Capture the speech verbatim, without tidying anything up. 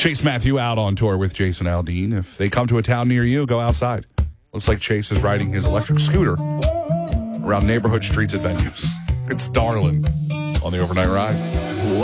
Chase Matthew out on tour with Jason Aldean. If they come to a town near you, go outside. Looks like Chase is riding his electric scooter around neighborhood streets at venues. It's Darlin on the Overnight Ride.